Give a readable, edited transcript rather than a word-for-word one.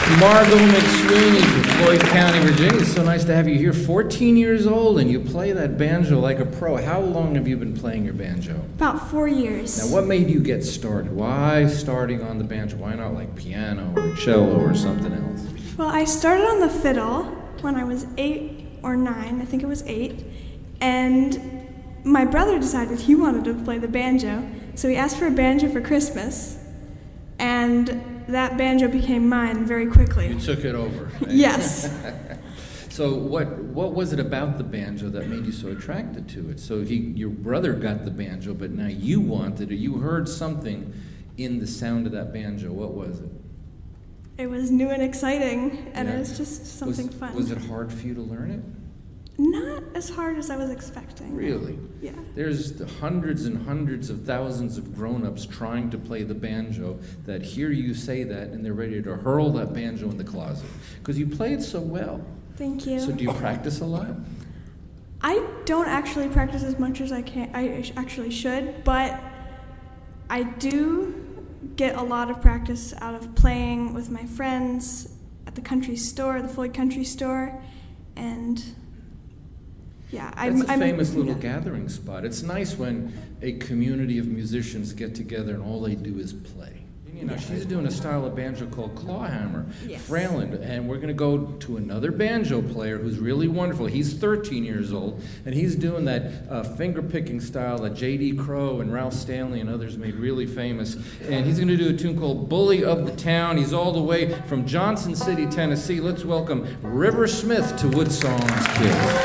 Margot McSweeney from Floyd County, Virginia. It's so nice to have you here. 14 years old, and you play that banjo like a pro. How long have you been playing your banjo? About 4 years. Now, what made you get started? Why starting on the banjo? Why not like piano or cello or something else? Well, I started on the fiddle when I was 8 or 9. I think it was 8. And my brother decided he wanted to play the banjo, so he asked for a banjo for Christmas. And that banjo became mine very quickly. You took it over. Right? Yes. So what was it about the banjo that made you so attracted to it? So your brother got the banjo, but now you wanted it. You heard something in the sound of that banjo. What was it? It was new and exciting, and it was just something fun. Was it hard for you to learn it? Not as hard as I was expecting. Really? Yeah. There's hundreds and hundreds of thousands of grown-ups trying to play the banjo that hear you say that, and they're ready to hurl that banjo in the closet. Because you play it so well. Thank you. So do you practice a lot? I don't actually practice as much as I actually should, but I do get a lot of practice out of playing with my friends at the country store, the Floyd Country Store, and yeah, It's a famous little gathering spot. It's nice when a community of musicians get together and all they do is play. You know, she's doing a style of banjo called clawhammer, Fralin, and we're going to go to another banjo player who's really wonderful. He's 13 years old, and he's doing that finger-picking style that J.D. Crowe and Ralph Stanley and others made really famous. And he's going to do a tune called Bully of the Town. He's all the way from Johnson City, Tennessee. Let's welcome River Smith to Woodsong's Kids.